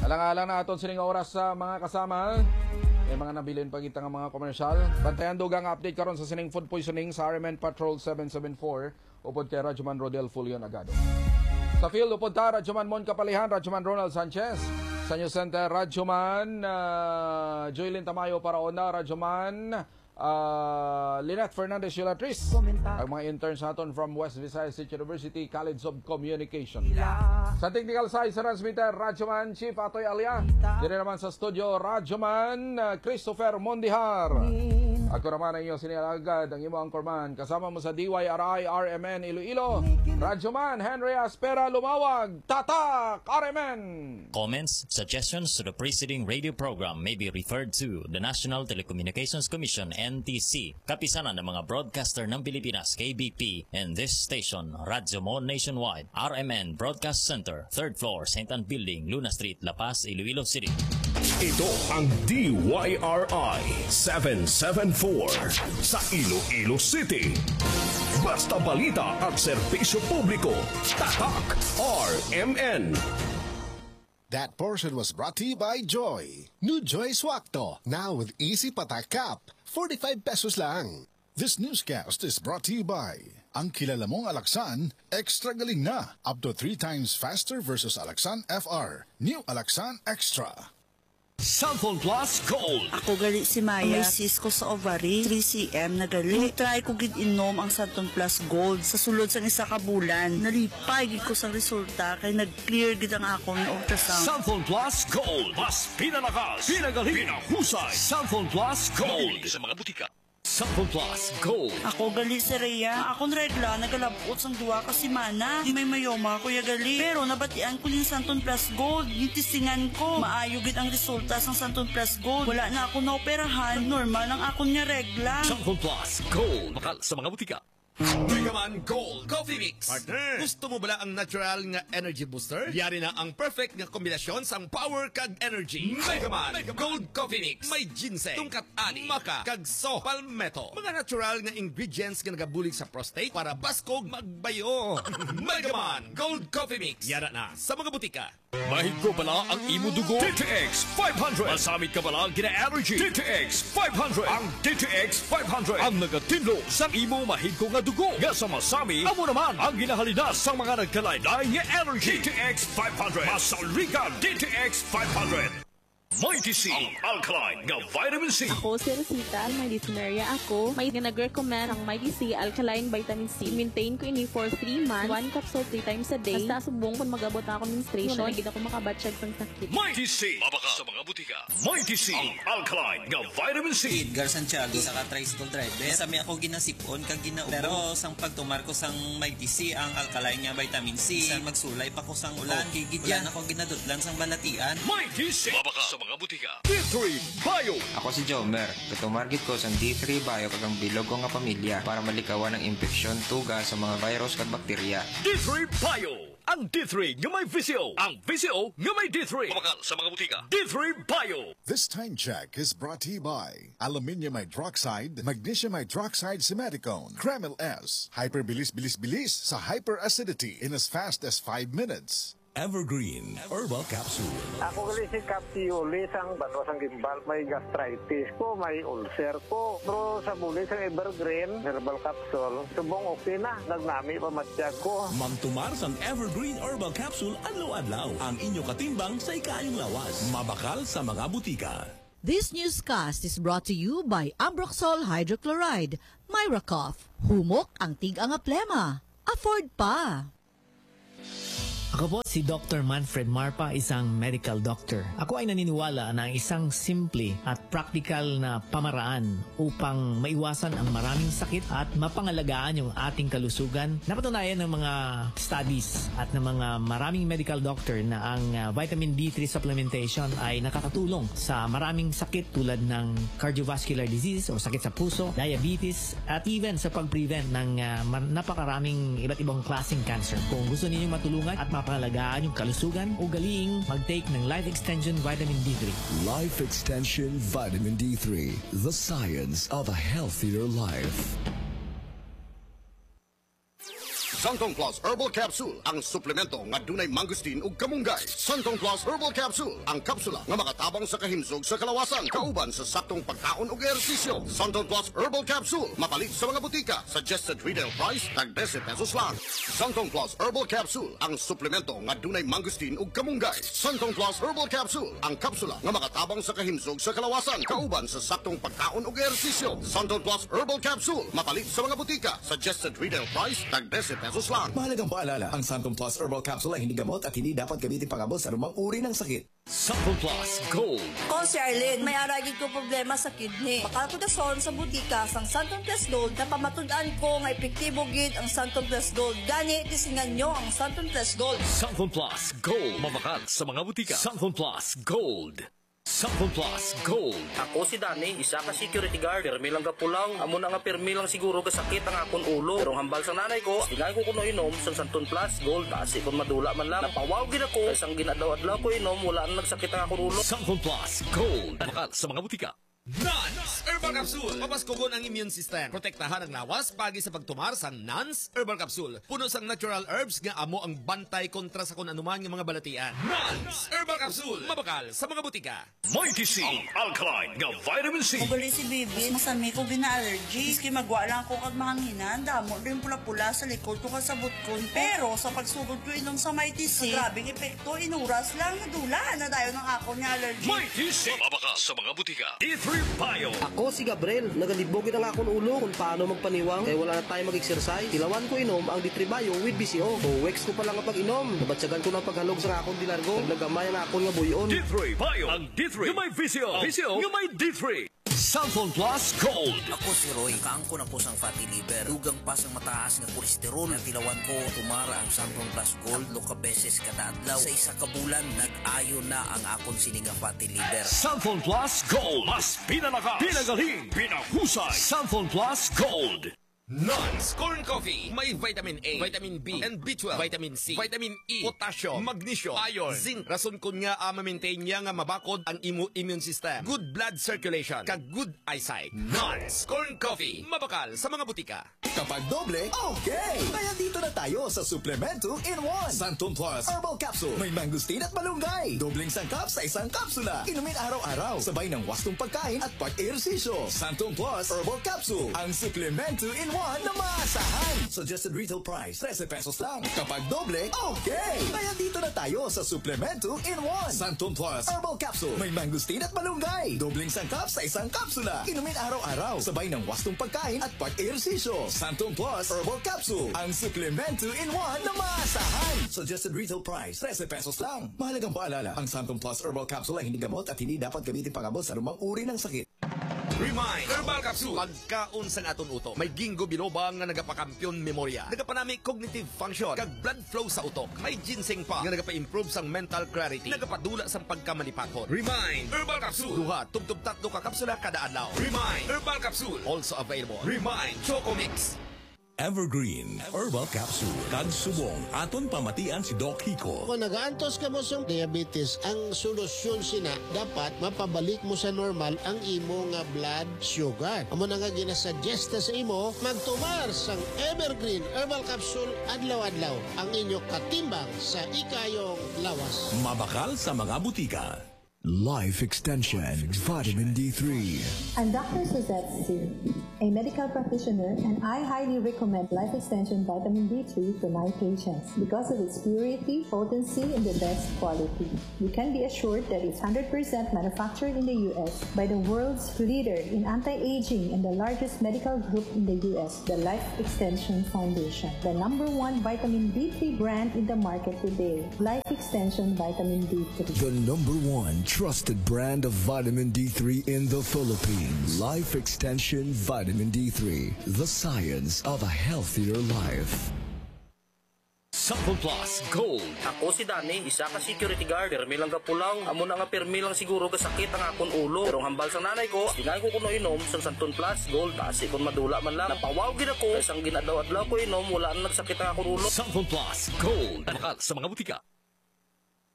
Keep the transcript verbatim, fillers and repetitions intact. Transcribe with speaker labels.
Speaker 1: Alang-alang na aton sining oras sa mga kasama. May mga nabilin pagita ng mga komersyal. Bantayan dugang update karon sa sining food poisoning sa R M N Patrol seven seven four upod kay Radyoman Rodel Fulion Agado. Sa field upod ta Radyoman Mon Kapalihan, Radyoman Ronald Sanchez. Sa News Center Radyoman uh, Joylyn Tamayo Paraona, Radyoman uh, Lynette Fernandez Yulatris. Ang mga interns natin from West Visayas State University College of Communication. Sa technical side sa transmitter, Radyoman Chief Atoy Alia. Dito naman sa studio, Radyoman uh, Christopher Mondihar. Ako naman ang iyong sinilagad, ang iyong anchorman. Kasama mo sa D Y R I R M N Iloilo, Radyoman Henry Aspera Lumawag, Tatak R M N.
Speaker 2: Comments, suggestions to the preceding radio program may be referred to the National Telecommunications Commission N T C, kapisanan ng mga broadcaster ng Pilipinas K B P, and this station, Radyomon Nationwide, R M N Broadcast Center, third floor, Saint Anne Building, Luna Street, La Paz, Iloilo City.
Speaker 3: Ito ang D Y R I seven seven four sa Iloilo City. Basta balita at serbisyo publiko. Tatak R M N.
Speaker 4: That portion was brought to you by Joy. New Joy Swakto, now with easy patak cap. forty-five pesos lang. This newscast is brought to you by ang kilala mong Alaxan, extra galing na. Up to three times faster versus Alaxan F R. New Alaxan Extra.
Speaker 3: Cellphone Plus Gold.
Speaker 5: Ako gali si Maya. May cyst ko sa ovary, three centimeters na gali. Try ko gid inom ang Cellphone Plus Gold sa sulod sa isa ka bulan. Nalipay gid ko sa resulta kay nag-clear gid ang akong ultrasound.
Speaker 3: Cellphone Plus Gold. Mas pinalakas, pinagaling, pinahusay. Cellphone Plus Gold. Sa mga butika. Cellphone Plus Gold.
Speaker 5: Ako gali si Rhea. Akong regla nagalabot sang duwa ka semana. Di may mayoma kuya gali. Pero nabatian ko ning Cellphone Plus Gold. Gitisingan ko. Maayo gid ang resulta sang Cellphone Plus Gold. Wala na ako naoperahan. Normal ang akong nya regla.
Speaker 3: Cellphone Plus Gold. Bakal sa mga butika.
Speaker 6: Megaman Gold Coffee Mix.
Speaker 3: Partner,
Speaker 6: gusto mo bala ang natural nga energy booster? Yari na ang perfect nga kombinasyon sang power kag energy. Megaman, Megaman Gold Coffee Mix. May ginseng, tungkat ani, maka, kag so, palmetto. Mga natural nga ingredients nga nagabulig sa prostate para baskog magbayo. Megaman Gold Coffee Mix. Yara na sa mga butika.
Speaker 3: Mahig ko pala ang imo dugo. D T X five hundred. Masamit ka pala gina-allergy. D T X five hundred. Ang D T X five hundred. Ang nagatinlo sa imo mahig ko nga dugo. Nga sa masami, amo naman ang ginahalina sa mga nagkalaylay nga allergy. D T X five hundred. Masaligan D T X five hundred. Mighty C, ang alkaline nga vitamin C.
Speaker 7: Ako si Rosita, may listenerya ako. May nag-recommend ang Mighty C Alkaline Vitamin C. Maintain ko ini for three months. One capsule three times a day. Basta subong kung magabot na ako menstruation. Hindi ako makabatsyag ng sakit.
Speaker 3: Mighty C, mabaka sa mga butika. Mighty C, ang alkaline nga vitamin C.
Speaker 8: Edgar Santiago sa ka-tricycle driver. Sami ako ginasipon kag ginaubos. Pero sang pagtumar ko sang Mighty C ang alkaline nga vitamin C. Sang magsulay pa ko sang ulan. Oh, Gigidyan ako ginadutlan sang balatian.
Speaker 3: Mighty C, mabaka sa mga butika. D three Bio.
Speaker 9: Ako si Jomer. Katumargit ko sa D three Bio kagang bilog ko nga pamilya para malikawan ng infeksyon, tuga sa mga virus kag bakterya.
Speaker 3: D three Bio. Ang D three nga may V C O. Ang V C O nga may D three. Mabakal sa mga butika. D three Bio.
Speaker 4: This time check is brought to you by Aluminium Hydroxide, Magnesium Hydroxide Simeticone, Kremil S. Hyperbilis bilis bilis sa hyperacidity in as fast as five minutes.
Speaker 3: Evergreen Herbal Capsule.
Speaker 10: Ako gali si Capsiuli sang banwasang gimbal, may gastritis ko, may ulcer ko. Pero sa buli sang Evergreen Herbal Capsule, subong okay na, nagnami pa matiyag ko.
Speaker 3: Mamtumar sang Evergreen Herbal Capsule adlaw-adlaw. Ang inyo katimbang sa ikayong lawas. Mabakal sa mga butika.
Speaker 11: This newscast is brought to you by Ambroxol Hydrochloride, Myracough. Humok ang tig ang aplema. Afford pa.
Speaker 12: Ako po si Doctor Manfred Marpa, isang medical doctor. Ako ay naniniwala na ang isang simple at practical na pamaraan upang maiwasan ang maraming sakit at mapangalagaan yung ating kalusugan. Napatunayan ng mga studies at ng mga maraming medical doctor na ang uh, vitamin D three supplementation ay nakakatulong sa maraming sakit tulad ng cardiovascular disease o sakit sa puso, diabetes, at even sa pag-prevent ng uh, napakaraming iba't ibang klaseng cancer. Kung gusto niyo matulungan at mapangalagaan yung kalusugan, ugaling mag-take ng Life Extension Vitamin D three.
Speaker 13: Life Extension Vitamin D three, the science of a healthier life.
Speaker 14: Santon Plus Herbal Capsule, ang suplemento nga dunay mangustin ug kamunggay. Santon Plus Herbal Capsule, ang kapsula nga makatabang sa kahimsog sa kalawasan, kauban sa saktong pagkaon ug ehersisyo. Santon Plus Herbal Capsule, mapalit sa mga butika. Suggested retail price tag ten pesos lang. Santon Plus Herbal Capsule, ang suplemento nga dunay mangustin ug kamunggay. Santon Plus Herbal Capsule, ang kapsula nga makatabang sa kahimsog sa kalawasan, kauban sa saktong pagkaon ug ehersisyo. Santon Plus Herbal Capsule, mapalit sa mga butika. Suggested retail price tag ten pesos lang.
Speaker 13: Mahalagang paalala, ang Santon Plus Herbal Capsule ay hindi gamot at hindi dapat gamitin pangabot sa anumang uri ng sakit.
Speaker 3: Santon Plus Gold.
Speaker 15: Ko si Arlene, may aragid ko problema sa kidney. Makalapudason sa butika sang Santon Plus Gold na pamatud-an ko nga epektibo gid ang Santon Plus Gold. Gani, tisingan nyo ang Santon Plus Gold.
Speaker 3: Santon Plus Gold. Mabakal sa mga butika. Santon Plus Gold. Santon Plus Gold.
Speaker 16: Ako si Danny, isa ka security guard. Permi lang kapulaw. Amo na nga permi lang siguro kasakit ang akon ulo. Pero hambal sa nanay ko, tingay ko kuno inom sa Santon Plus Gold. Asi kung madula man lang. Napawaw gid ako. Isang ginadaw-adlaw ko inom, wala nang nagsakit ang akon ulo.
Speaker 3: Santon Plus Gold. Mabakal sa mga butika.
Speaker 6: Nans Herbal Capsule. Papaskogon ang immune system. Protektahan ang lawas pagi sa pagtumar sa Nans Herbal Capsule. Puno sang natural herbs nga amo ang bantay kontra sa kung anuman nga mga balatian. Nans Herbal Capsule. Mabakal sa mga butika.
Speaker 3: Mighty C. Ang alkaline nga vitamin C.
Speaker 5: Magali si Bibi, masami ko gina-allergy. Iski magwa lang ko kag mahanginan. Damo rin pula-pula sa likod ko kasabot ko. Pero sa pagsugod ko inom sa Mighty C, grabing epekto, inuras lang, nadula na dayo ng ako niya allergy.
Speaker 3: Mighty C. Mabakal sa mga butika. D three Bio.
Speaker 16: Ako si Gabriel, nagalibogin ang akon ulo kung paano magpaniwang kaya wala na tayo mag-exercise. Tilawan ko inom ang D three Bio with B C O. So, weeks ko pa lang ang pag-inom. Nabatsagan ko ng paghalog sa akon dilargo. Naglagamay ang akon nga buyon.
Speaker 3: D three Bio. Ang D three. Yung may V C O. V C O. Yung may D three. Santon Plus Gold.
Speaker 17: Ako si Roy, kaangko na po sang fatty liver. Dugang pa sang mataas nga kolesterol. Natilawan ko, tumara ang Santon Plus Gold. Tatlo ka beses kada adlaw. Sa isa ka bulan, nag-ayo na ang akon sininga fatty liver.
Speaker 3: Santon Plus Gold. Mas pinalakas, pinagaling, pinahusay. Santon Plus Gold.
Speaker 6: Nans Corn Coffee. May vitamin A, vitamin B, and B twelve, vitamin C, vitamin E, potassium, magnesium, iron, zinc. Rason kun nga uh, ma-maintain niya nga mabakod ang imo immune system. Good blood circulation, kag good eyesight. Nans Corn Coffee. Mabakal sa mga butika.
Speaker 13: Kapag doble, okay! Kaya dito na tayo sa Suplemento in one. Santon Plus Herbal Capsule. May mangustin at malunggay. Dobling sangkap sa isang kapsula. Inumin araw-araw. Sabay ng wastong pagkain at pag-ehersisyo. Santon Plus Herbal Capsule. Ang Suplemento in one na maasahan. Suggested retail price, thirty pesos lang. Kapag doble, okay! Kaya dito na tayo sa Suplemento in one. Santon Plus Herbal Capsule. May mangustin at malunggay. Dobling sangkap sa isang kapsula. Inumin araw-araw. Sabay ng wastong pagkain at pag-ehersisyo. Santon Plus Herbal Capsule. Ang Suplemento in one na maasahan. Suggested retail price, thirty pesos lang. Mahalagang paalala, ang Santon Plus Herbal Capsule ay hindi gamot at hindi dapat gamitin pangabot sa anumang uri ng sakit.
Speaker 6: Remind Herbal Capsule. Pagkaon sa naton utok. May gingo biloba nga nagapakampiyon memorya. Nagapanami cognitive function kag blood flow sa utok. May ginseng pa nga nagapa-improve sang mental clarity. Nagapadula sang pagkamalipakon. Remind Herbal Capsule. Duha tubtub tatlo ka kapsula kada adlaw. Remind Herbal Capsule. Also available. Remind Choco Mix.
Speaker 18: Evergreen Herbal Capsule. Kag subong aton pamatian si Doc Hico.
Speaker 19: Kung nagaantos ka mo sa diabetes, ang solusyon sina dapat mapabalik mo sa normal ang imo nga blood sugar. Amo na nga ginasuggesta sa imo magtumar sang Evergreen Herbal Capsule adlaw-adlaw ang inyo katimbang sa ikayong lawas.
Speaker 18: Mabakal sa mga butika. Life Extension Vitamin D three.
Speaker 20: I'm Doctor Suzette Su, a medical practitioner, and I highly recommend Life Extension Vitamin D three for my patients because of its purity, potency, and the best quality. You can be assured that it's one hundred percent manufactured in the U S by the world's leader in anti-aging and the largest medical group in the U S, the Life Extension Foundation, the number one vitamin D three brand in the market today. Life Extension Vitamin D three.
Speaker 13: The number one trusted brand of vitamin D three in the Philippines. Life Extension Vitamin D three. The science of a healthier life.
Speaker 3: Santon Plus Gold.
Speaker 16: Ako si Danny, isa ka security guard. Permi lang kapulaw. Amo na nga permi lang siguro kasakit ang akon ulo. Pero hambal sa nanay ko, tingay ko kuno inom sa Santon Plus Gold. Asi kung madula man lang. Napawaw gid ako. Isang ginadaw-adlaw ko inom, wala na nagsakit ang akon ulo.
Speaker 3: Santon Plus Gold. Mabakal sa mga butika.